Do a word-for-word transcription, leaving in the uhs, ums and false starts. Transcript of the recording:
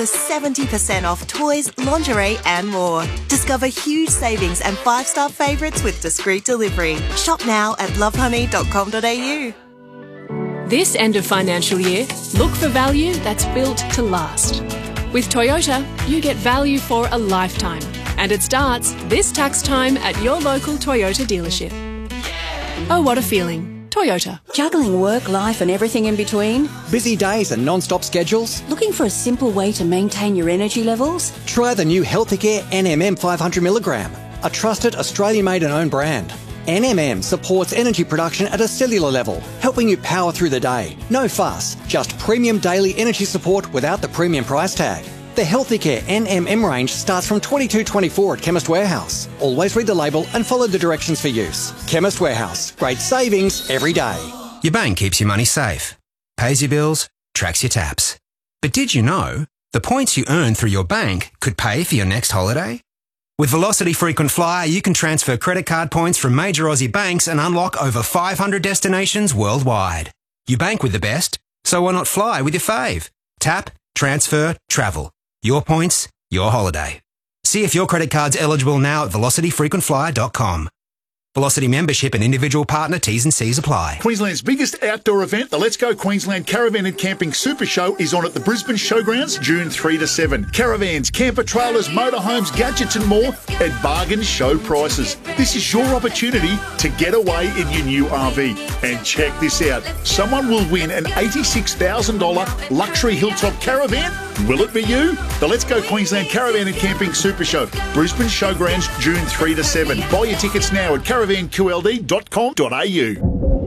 seventy percent off toys, lingerie and more. Discover huge savings and five-star favourites with discreet delivery. Shop now at lovehoney dot com dot a u. This end of financial year, look for value that's built to last. With Toyota, you get value for a lifetime. And it starts this tax time at your local Toyota dealership. Oh, what a feeling. Toyota. Juggling work, life and everything in between? Busy days and non-stop schedules? Looking for a simple way to maintain your energy levels? Try the new Healthicare N M M five hundred milligram, a trusted Australian-made and owned brand. N M M supports energy production at a cellular level, helping you power through the day. No fuss, just premium daily energy support without the premium price tag. The Healthicare N M M range starts from twenty-two twenty-four at Chemist Warehouse. Always read the label and follow the directions for use. Chemist Warehouse. Great savings every day. Your bank keeps your money safe, pays your bills, tracks your taps. But did you know the points you earn through your bank could pay for your next holiday? With Velocity Frequent Flyer, you can transfer credit card points from major Aussie banks and unlock over five hundred destinations worldwide. You bank with the best, so why not fly with your fave? Tap, transfer, travel. Your points, your holiday. See if your credit card's eligible now at velocity frequent flyer dot com. Velocity membership and individual partner T's and C's apply. Queensland's biggest outdoor event, the Let's Go Queensland Caravan and Camping Super Show, is on at the Brisbane Showgrounds June three to seven. Caravans, camper trailers, motorhomes, gadgets and more at bargain show prices. This is your opportunity to get away in your new R V. And check this out, someone will win an eighty-six thousand dollars luxury hilltop caravan. Will it be you? The Let's Go Queensland Caravan and Camping Super Show, Brisbane Showgrounds June three to seven. Buy your tickets now at caravan q l d dot com dot a u.